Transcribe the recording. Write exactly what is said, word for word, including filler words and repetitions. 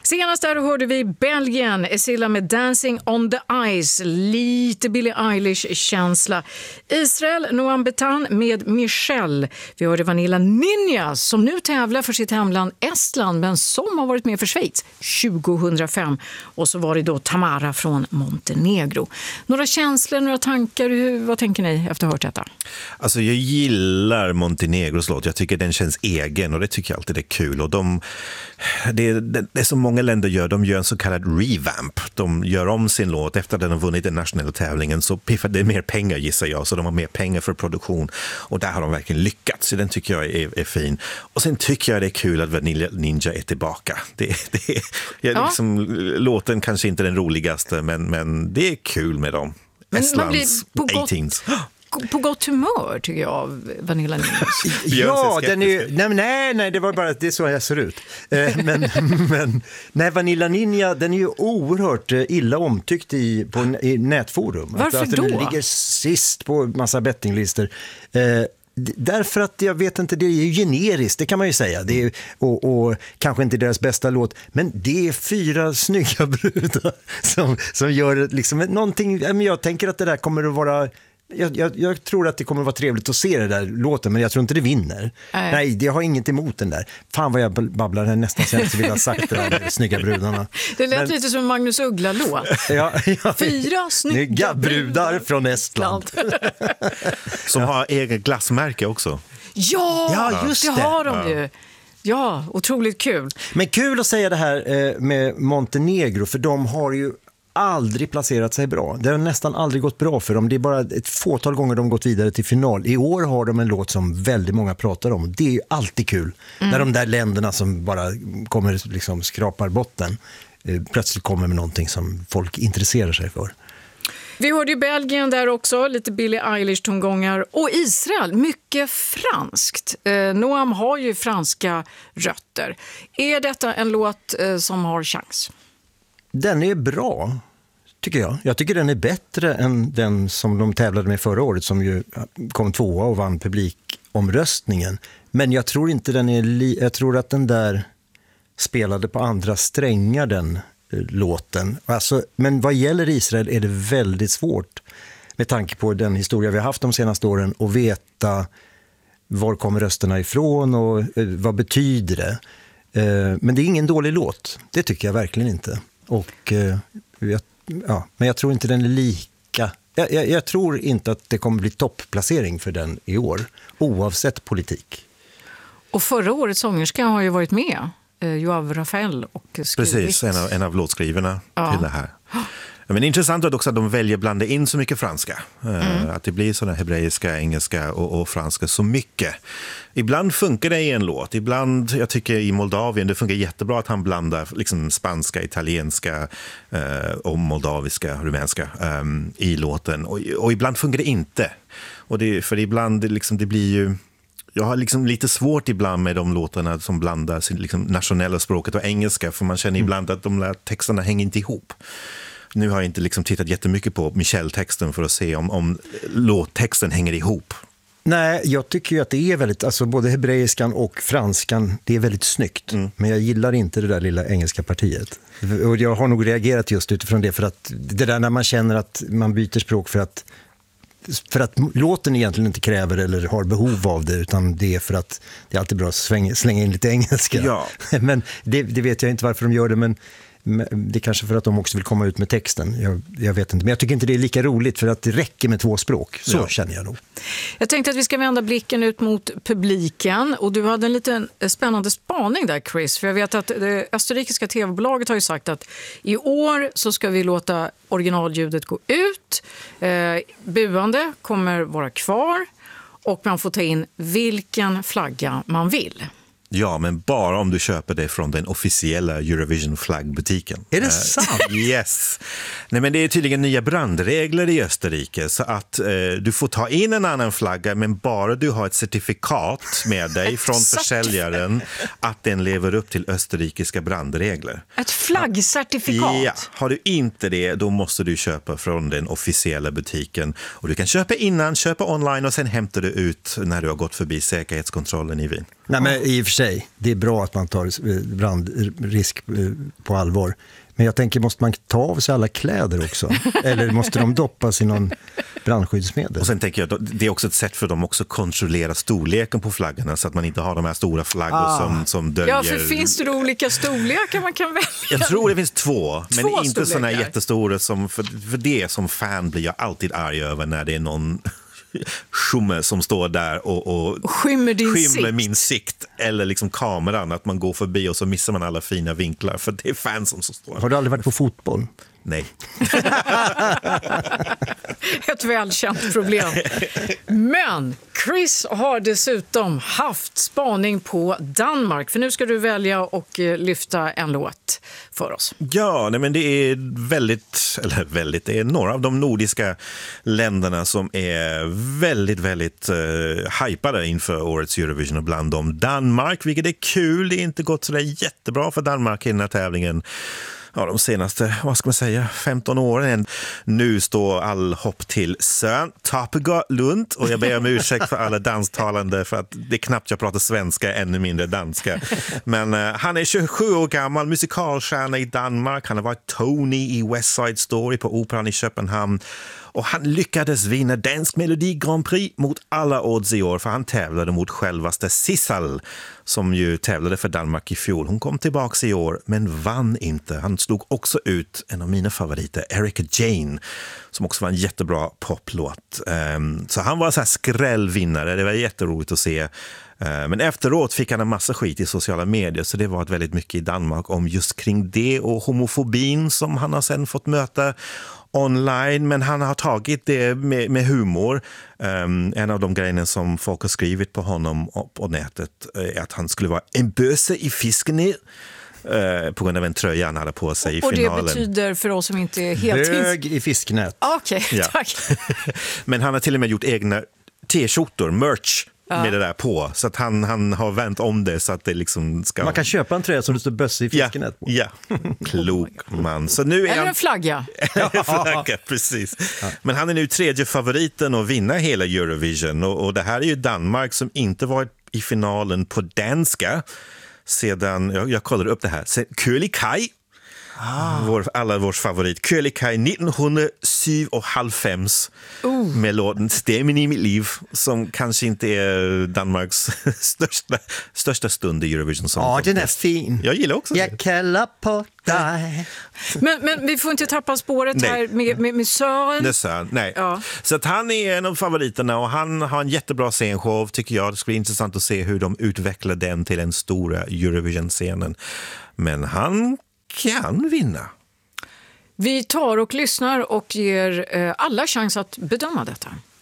Senast där hörde vi Belgien, Esilla med Dancing on the Ice, lite Billie Eilish-känsla. Israel, Noam Betan med Michelle. Vi hörde Vanilla Ninja som nu tävlar för sitt hemland Estland men som har varit med för Schweiz tjugohundrafem. Och så var det då Tamara från Montenegro. Några känslor, några tankar, hur, vad tänker ni efter att ha hört detta? Alltså jag gillar Montenegros låt, jag tycker den känns egen och det tycker jag alltid är kul. Och de, det, det, det är så många länder gör, de gör en så kallad revamp. De gör om sin låt efter att den har vunnit den nationella tävlingen, så piffar det mer pengar gissar jag, så de har mer pengar för produktion och där har de verkligen lyckats, så den tycker jag är, är fin. Och sen tycker jag det är kul att Vanilla Ninja är tillbaka. Det, det, jag, ja. liksom, låten kanske inte är den roligaste, men, men det är kul med dem. Men Estlands man blir på artonteens. på gott humör tycker jag av Vanilla Ninja. Ja, den är ju, nej, nej, nej, det var bara det är så jag ser ut. Eh, men, men nej, Vanilla Ninja, den är ju oerhört illa omtyckt i, på, i nätforum. Varför att, att då? Den ligger sist på massa bettinglistor. Eh, Därför att jag vet inte, det är ju generiskt, det kan man ju säga. Det är, och, och kanske inte deras bästa låt, men det är fyra snygga brudar som, som gör liksom någonting. Jag tänker att det där kommer att vara... Jag, jag, jag tror att det kommer att vara trevligt att se det där låten, men jag tror inte det vinner. Nej, Nej jag har inget emot den där. Fan vad jag babblar här nästan sen så vill jag ha sagt det där, de snygga brudarna. Det lät men, lite som Magnus Uggla-låt. Ja, ja, Fyra snygga brudar från Estland. Som har egen glassmärke också. Ja, ja just det. det har de ja. ju. Ja, otroligt kul. Men kul att säga det här med Montenegro, för de har ju aldrig placerat sig bra. Det har nästan aldrig gått bra för dem. Det är bara ett fåtal gånger de gått vidare till final. I år har de en låt som väldigt många pratar om. Det är ju alltid kul. Mm. När de där länderna som bara kommer liksom skrapar botten eh, plötsligt kommer med någonting som folk intresserar sig för. Vi hörde ju Belgien där också, lite Billie Eilish-tongångar. Och Israel, mycket franskt. Eh, Noam har ju franska rötter. Är detta en låt eh, som har chans? Den är bra, tycker jag. Jag tycker den är bättre än den som de tävlade med förra året, som ju kom tvåa och vann publikomröstningen. Men jag tror inte den är... Li- jag tror att den där spelade på andra strängar, den eh, låten. Alltså, men vad gäller Israel är det väldigt svårt, med tanke på den historia vi har haft de senaste åren, att veta var kommer rösterna ifrån och eh, vad betyder det. Eh, men det är ingen dålig låt. Det tycker jag verkligen inte. Och, eh, jag, ja, men jag tror inte den är lika... Jag, jag, jag tror inte att det kommer bli toppplacering för den i år, oavsett politik. Och förra årets sångerska har ju varit med, eh, Joao Rafael, och skrivit. Precis, en av, en av låtskrivarna ja. till det här. Men intressant är också att de väljer att blanda in så mycket franska. Mm. Att det blir sådana hebreiska, engelska och, och franska så mycket. Ibland funkar det i en låt. Ibland, jag tycker i Moldavien, det funkar jättebra att han blandar liksom spanska, italienska eh, och moldaviska, rumänska eh, i låten. Och, och ibland funkar det inte. Och det, för ibland liksom, det blir ju... Jag har liksom lite svårt ibland med de låtarna som blandar sin liksom nationella språket och engelska, för man känner ibland att de där texterna hänger inte ihop. Nu har jag inte liksom tittat jättemycket på Michelle-texten för att se om, om låttexten hänger ihop. Nej, jag tycker ju att det är väldigt, alltså både hebreiskan och franskan, det är väldigt snyggt. Mm. Men jag gillar inte det där lilla engelska partiet. Och jag har nog reagerat just utifrån det, för att det där när man känner att man byter språk för att för att låten egentligen inte kräver eller har behov av det, utan det är för att det är alltid bra att slänga, slänga in lite engelska. Ja. Men det, det vet jag inte varför de gör det, men det är kanske för att de också vill komma ut med texten. Jag, jag vet inte, men jag tycker inte det är lika roligt, för att det räcker med två språk. Så ja. Känner jag nog. Jag tänkte att vi ska vända blicken ut mot publiken, och du hade en liten spännande spaning där, Chris, för jag vet att det österrikiska tv-bolaget har ju sagt att i år så ska vi låta originalljudet gå ut. Eh, buande kommer vara kvar och man får ta in vilken flagga man vill. Ja, men bara om du köper det från den officiella Eurovision-flaggbutiken. Är det sant? Uh, yes. Nej, men det är tydligen nya brandregler i Österrike, så att uh, du får ta in en annan flagga, men bara du har ett certifikat med dig från försäljaren att den lever upp till österrikiska brandregler. Ett flaggcertifikat? Ja, har du inte det, då måste du köpa från den officiella butiken. Och du kan köpa innan, köpa online och sen hämtar du ut när du har gått förbi säkerhetskontrollen i Wien. Nej, men i och för sig, det är bra att man tar brandrisk på allvar. Men jag tänker, måste man ta av sig alla kläder också? Eller måste de doppas i någon brandskyddsmedel? Och sen tänker jag, det är också ett sätt för dem också att kontrollera storleken på flaggorna så att man inte har de här stora flaggor ah. som, som döljer... Ja, för finns det då olika storlekar man kan välja? Jag tror det finns två, två men inte sådana storlekar. Jättestora som... För, för det som fan blir jag alltid arg över när det är någon... schumme som står där och, och skymmer, din skymmer sikt. min sikt eller liksom kameran, att man går förbi och så missar man alla fina vinklar för det är fans som står. Har du aldrig varit på fotboll? Nej. Ett välkänt problem. Men Chris har dessutom haft spaning på Danmark, för nu ska du välja och lyfta en låt för oss. Ja, nej, men det är väldigt, eller väldigt, det är några av de nordiska länderna som är väldigt, väldigt uh, hypade inför årets Eurovision, och bland dem Danmark, vilket är kul. Det är inte gått så där jättebra för Danmark i den här tävlingen. Ja, de senaste, vad ska man säga, femton åren. Nu står all hopp till Søren Toppegaard, och jag ber om ursäkt för alla danstalande för att det är knappt jag pratar svenska, ännu mindre danska. Men uh, han är tjugosju år gammal, musikalstjärna i Danmark. Han har varit Tony i West Side Story på Operan i Köpenhamn. Och han lyckades vinna Dansk Melodi Grand Prix mot alla odds i år, för han tävlade mot självaste Sissel som ju tävlade för Danmark i fjol. Hon kom tillbaka i år men vann inte. Han slog också ut en av mina favoriter, Erika Jane, som också var en jättebra poplåt. Så han var så här skrällvinnare, det var jätteroligt att se. Men efteråt fick han en massa skit i sociala medier, så det var väldigt mycket i Danmark om just kring det och homofobin som han har sen fått möta online, men han har tagit det med, med humor. Um, en av de grejerna som folk har skrivit på honom på nätet är att han skulle vara en böse i fiskenät. Uh, på grund av en tröja han hade på sig i och finalen. Och det betyder för oss som inte är helt... Bög i fisknät. Okej, okay, ja. tack. Men han har till och med gjort egna t-skjortor, merch, ja. med det där på. Så att han, han har vänt om det så att det liksom ska... Man kan köpa en tröja som det står bösse i fiskenät på. Ja, ja. Klok man. Så nu är Eller han... en flagga. en flagga, precis. Ja. Men han är nu tredje favoriten att vinna hela Eurovision. Och, och det här är ju Danmark som inte varit i finalen på danska sedan, jag, jag kollade upp det här, sen Kølig Kaj. Ah. Vår, alla vårs favorit Kølig Kaj nittonhundrasjuttiofem uh. med låten Stämmen i mitt liv, som kanske inte är Danmarks största, största stund i Eurovision. Ja, den är fin. Jag gillar också jag det. kallar på dig. Men, men vi får inte tappa spåret nej. här med, med, med Søren. Det är Søren, nej. Ja. Så att han är en av favoriterna och han har en jättebra scenshow, tycker jag. Det ska bli intressant att se hur de utvecklar den till den stora Eurovision-scenen. Men han kan vinna. Vi tar och lyssnar och ger eh, alla chans att bedöma detta.